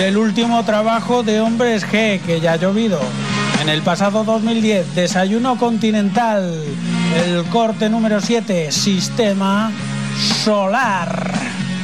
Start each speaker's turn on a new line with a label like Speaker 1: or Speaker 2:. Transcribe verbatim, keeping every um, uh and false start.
Speaker 1: del último trabajo de Hombres G, que ya ha llovido. En el pasado dos mil diez, Desayuno Continental, el corte número siete, Sistema Solar.